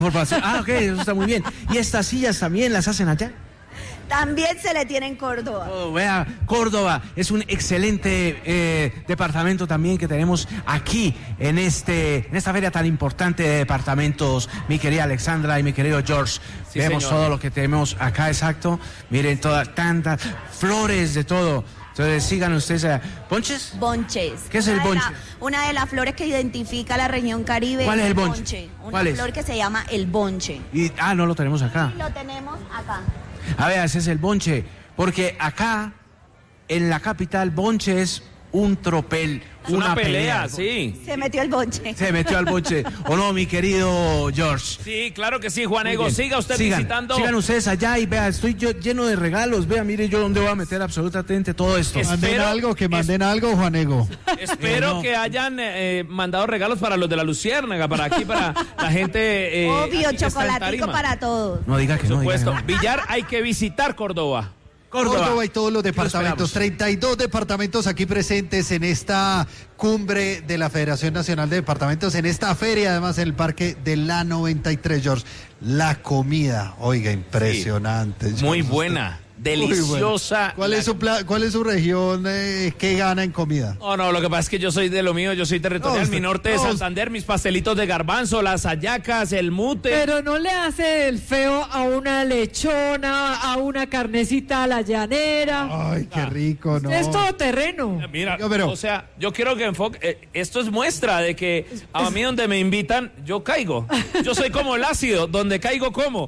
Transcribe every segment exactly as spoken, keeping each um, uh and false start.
Ah, ok, eso está muy bien. ¿Y estas sillas también las hacen allá? También se le tiene en Córdoba. Oh, vea, Córdoba es un excelente eh, departamento también que tenemos aquí en este en esta feria tan importante de departamentos, mi querida Alexandra y mi querido George. Sí, vemos señor. Todo lo que tenemos acá, exacto. Miren, todas tantas flores de todo. Entonces, sigan ustedes a... ¿Bonches? Bonches. ¿Qué es el una bonche? De la, una de las flores que identifica la región Caribe. ¿Cuál es el bonche? bonche. Una ¿Cuál es? flor que se llama el bonche. Y, ah, no lo tenemos acá. Sí, lo tenemos acá. A ver, ese es el bonche. Porque acá, en la capital, bonche es un tropel. Es una, una pelea, pelea, sí. Se metió el bonche. Se metió al bonche. ¿O no, mi querido George? Sí, claro que sí, Juanego. Siga usted sigan, visitando. Sigan ustedes allá y vea, estoy yo lleno de regalos. Vea, mire yo dónde voy a meter absolutamente todo esto. Espero, manden algo, que manden es, algo, Juanego. Espero eh, no. que hayan eh, mandado regalos para los de la Luciérnaga, para aquí, para la gente. Eh, Obvio, chocolatico para todos. No diga que Por no. supuesto. Diga que no. Villar, hay que visitar Córdoba. Córdoba. Córdoba y todos los departamentos, treinta y dos departamentos aquí presentes en esta cumbre de la Federación Nacional de Departamentos, en esta feria, además en el Parque de la noventa y tres, George. La comida, oiga, impresionante. Sí, George, muy buena. Deliciosa. ¿Cuál, la... es su pla... ¿Cuál es su región eh, que gana en comida? Oh, no, lo que pasa es que yo soy de lo mío, yo soy territorial, no, usted, mi norte de no, Santander, mis pastelitos de garbanzo, las hallacas, el mute. Pero no le hace el feo a una lechona, a una carnecita a la llanera. Ay, qué rico, ¿no? Es todo terreno. Mira, yo, pero... o sea, yo quiero que enfoque, eh, esto es muestra de que a mí donde me invitan, yo caigo. Yo soy como el ácido, donde caigo como.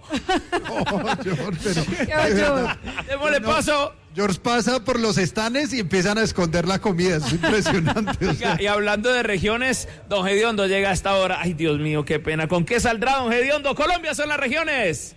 Oh, George, pero... Démosle no, paso. George pasa por los estanes y empiezan a esconder la comida. Es impresionante. O sea. Y hablando de regiones, don Gediondo llega a esta hora. Ay, Dios mío, qué pena. ¿Con qué saldrá don Gediondo? Colombia son las regiones.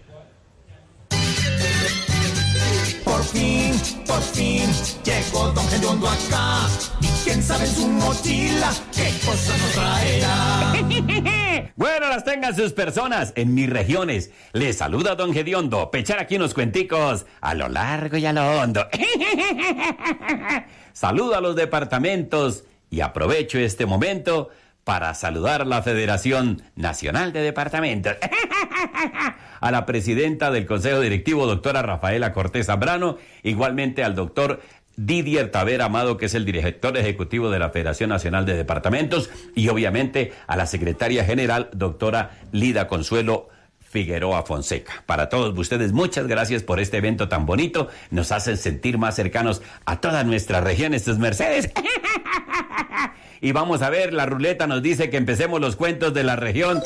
Por fin, por fin, llegó don Gediondo acá. Y quién sabe en su mochila qué cosa nos traerá. Bueno, las tengan sus personas en mis regiones. Les saluda don Gediondo, pechar aquí unos cuenticos a lo largo y a lo hondo. Saludo a los departamentos y aprovecho este momento para saludar a la Federación Nacional de Departamentos. A la presidenta del Consejo Directivo, doctora Rafaela Cortés Zambrano, igualmente al doctor Didier Tavera Amado, que es el director ejecutivo de la Federación Nacional de Departamentos, y obviamente a la secretaria general, doctora Lida Consuelo Figueroa Fonseca. Para todos ustedes, muchas gracias por este evento tan bonito. Nos hacen sentir más cercanos a todas nuestras regiones, sus mercedes. Y vamos a ver, la ruleta nos dice que empecemos los cuentos de la región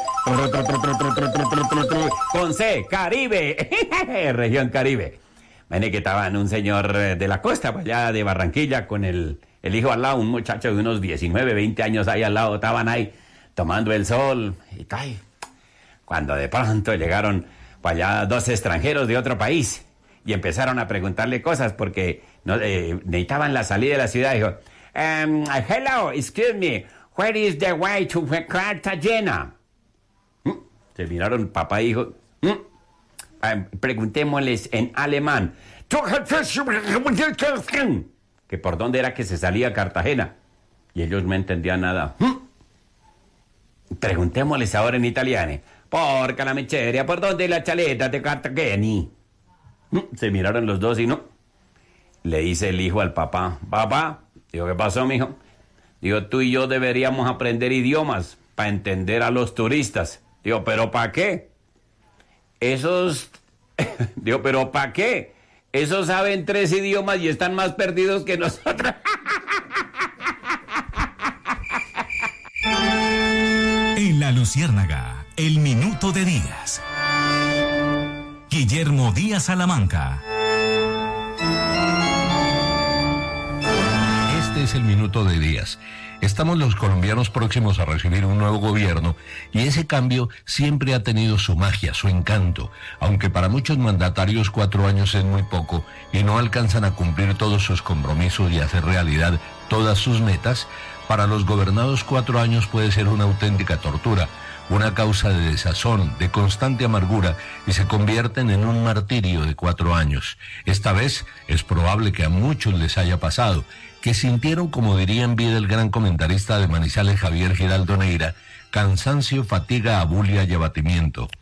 con C, Caribe. Región Caribe. Ven que estaban un señor de la costa, para allá de Barranquilla, con el, el hijo al lado, un muchacho de unos diecinueve, veinte años ahí al lado, estaban ahí tomando el sol y tal. Cuando de pronto llegaron para allá dos extranjeros de otro país y empezaron a preguntarle cosas porque no, eh, necesitaban la salida de la ciudad. Dijo, um, hello, excuse me, where is the way to Cartagena? ¿Mm? Se miraron papá e hijo. ¿Mm? Um, preguntémosles en alemán. Que por dónde era que se salía Cartagena. Y ellos no entendían nada. ¿Mm? Preguntémosles ahora en italiano. Porca la miseria, ¿por dónde la chaleta de Cartagena? ¿Mm? Se miraron los dos y no. Le dice el hijo al papá. Papá, digo, ¿qué pasó, mijo? Digo, tú y yo deberíamos aprender idiomas para entender a los turistas. Digo, ¿pero para qué? Esos, digo, ¿pero para qué? Esos saben tres idiomas y están más perdidos que nosotros. En La Luciérnaga, el minuto de Díaz. Guillermo Díaz Salamanca. Este es el minuto de Díaz. Estamos los colombianos próximos a recibir un nuevo gobierno y ese cambio siempre ha tenido su magia, su encanto, aunque para muchos mandatarios cuatro años es muy poco y no alcanzan a cumplir todos sus compromisos y hacer realidad todas sus metas. Para los gobernados cuatro años puede ser una auténtica tortura, una causa de desazón, de constante amargura, y se convierten en un martirio de cuatro años. Esta vez es probable que a muchos les haya pasado, que sintieron, como diría en vida el gran comentarista de Manizales Javier Giraldo Neira, cansancio, fatiga, abulia y abatimiento.